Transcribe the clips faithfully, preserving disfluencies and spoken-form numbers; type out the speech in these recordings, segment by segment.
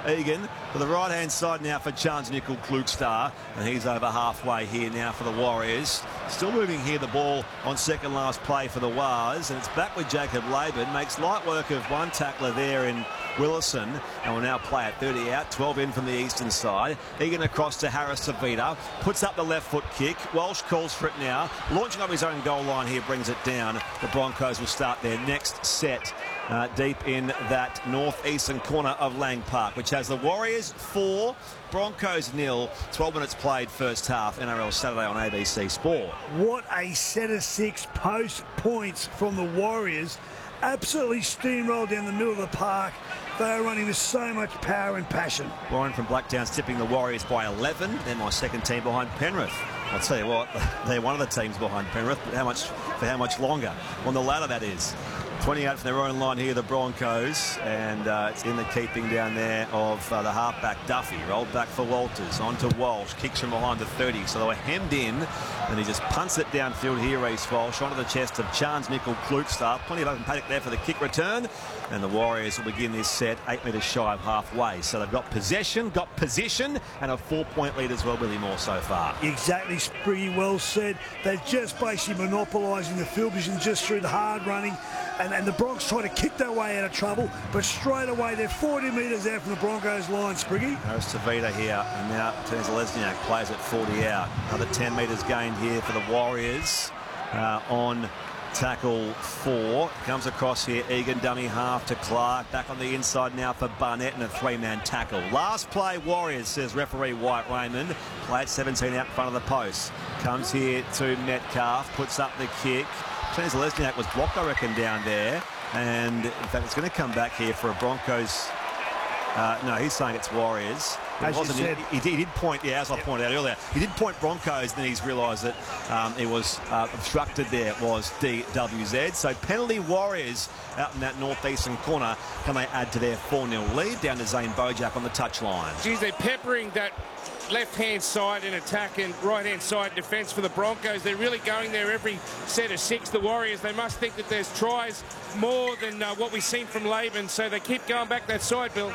Egan to the right-hand side now for Chance Nickel Klukstar, and he's over halfway here now for the Warriors. Still moving here, the ball on second last play for the Wars, and it's back with Jacob Laban. Makes light work of one tackler there in Willison, and will now play at thirty out, twelve in from the eastern side. Egan across to Harris Tavita, puts up the left foot kick. Walsh calls for it now, launching up his own goal line here, brings it down. The Broncos will start their next set uh, deep in that northeastern corner of Lang Park, which has the Warriors four, Broncos nil. twelve minutes played first half. N R L Saturday on A B C Sport. What a set of six post points from the Warriors. Absolutely steamrolled down the middle of the park. They are running with so much power and passion. Warren from Blacktown's tipping the Warriors by eleven. They're my second team behind Penrith. I'll tell you what, they're one of the teams behind Penrith, but how much for how much longer? On the ladder, that is. twenty-eight from their own line here, the Broncos, and uh, it's in the keeping down there of uh, the halfback Duffy. Rolled back for Walters, on to Walsh, kicks from behind the thirty, so they were hemmed in, and he just punts it downfield here, Reece Walsh, onto the chest of Chance Nickel Klukstar. Plenty of open paddock there for the kick return, and the Warriors will begin this set eight metres shy of halfway. So they've got possession, got position, and a four-point lead as well, Billy Moore, so far. Exactly, pretty well said. They're just basically monopolising the field position just through the hard running. And, and the Bronx try to kick their way out of trouble, but straight away they're forty metres out from the Broncos line, Spriggy. Harris Tavita here, and now Tony Lesniak plays at forty out. Another ten metres gained here for the Warriors uh, on tackle four. Comes across here, Egan dummy half to Clark. Back on the inside now for Barnett, and a three-man tackle. Last play, Warriors, says referee White Raymond. Play at seventeen out in front of the post. Comes here to Metcalf, puts up the kick. Tony Lesniak was blocked, I reckon, down there. And in fact, it's going to come back here for a Broncos. Uh, no, he's saying it's Warriors. It as wasn't, you said, he, he did point, yeah, as I pointed out earlier, he did point Broncos, and then he's realised that um, it was uh, obstructed there. It was D W Z. So penalty Warriors out in that northeastern corner. Can they add to their four nil lead? Down to Zane Bojack on the touchline. Geez, they're peppering that left-hand side in attack and right-hand side defence for the Broncos. They're really going there every set of six. The Warriors, they must think that there's tries more than uh, what we've seen from Laban, so they keep going back that side, Bill.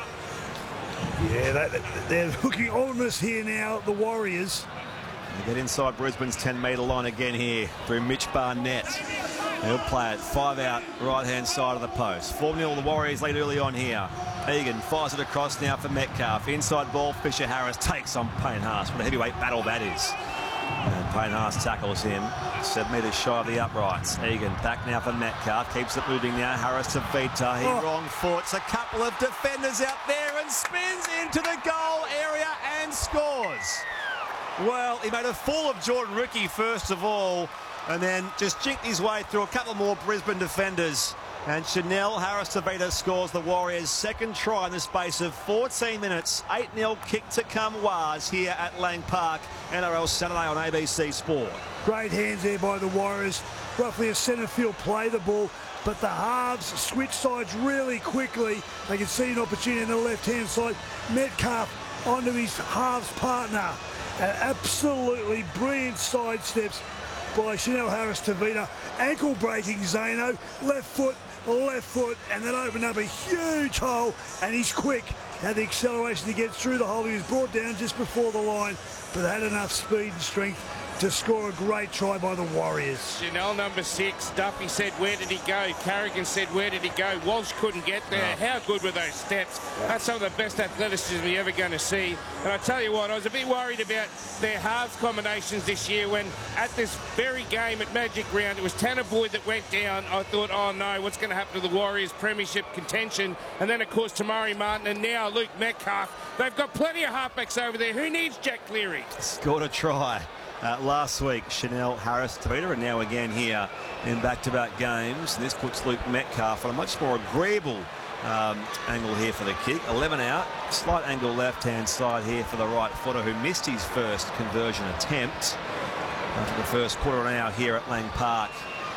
Yeah, they, they're looking ominous here now, the Warriors. They get inside Brisbane's ten metre line again here through Mitch Barnett. He'll play it five out, right-hand side of the post. four nil the Warriors lead early on here. Egan fires it across now for Metcalf. Inside ball, Fisher Harris takes on Payne Haas. What a heavyweight battle that is. And Payne Haas tackles him. Seven metres shy of the uprights. Egan back now for Metcalf. Keeps it moving now. Harris to Vita. He oh. wrong foots. A couple of defenders out there and spins into the goal area and scores. Well, he made a fool of Jordan Rookie first of all, and then just jinked his way through a couple more Brisbane defenders. And Chanel Harris Tavita scores the Warriors' second try in the space of fourteen minutes. eight nil kick to come Wars here at Lang Park. N R L Saturday on A B C Sport. Great hands there by the Warriors. Roughly a centre field play the ball, but the halves switch sides really quickly. They can see an opportunity on the left-hand side. Metcalf onto his halves partner. And absolutely brilliant sidesteps by Chanel Harris Tavita. Ankle breaking Zano. Left foot, left foot, and then opened up a huge hole, and he's quick. Had the acceleration to get through the hole. He was brought down just before the line, but had enough speed and strength to score a great try by the Warriors. Chanel number six. Duffy said, where did he go? Carrigan said, where did he go? Walsh couldn't get there. No. How good were those steps? Yeah. That's some of the best athleticism you're ever going to see. And I tell you what, I was a bit worried about their halves combinations this year when at this very game at Magic Round, it was Tanner Boyd that went down. I thought, oh no, what's going to happen to the Warriors' premiership contention? And then, of course, Tamari Martin and now Luke Metcalf. They've got plenty of halfbacks over there. Who needs Jack Cleary? Scored a try. Uh, last week, Chanel Harris Tavita, and now again here in back-to-back games. And this puts Luke Metcalf on a much more agreeable um, angle here for the kick. eleven out, slight angle left-hand side here for the right footer, who missed his first conversion attempt after the first quarter of an hour here at Lang Park,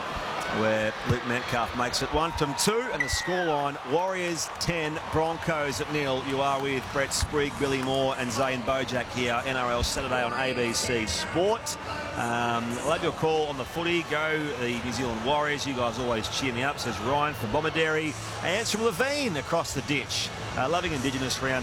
where Luke Metcalf makes it one from two, and the scoreline, Warriors ten, Broncos at nil. You are with Brett Sprigg, Billy Moore and Zane Bojack here, N R L Saturday on A B C Sport. Um, I'll have your call on the footy. Go the New Zealand Warriors. You guys always cheer me up, says Ryan from Bomaderry. And it's from Levine across the ditch. Uh, loving Indigenous round.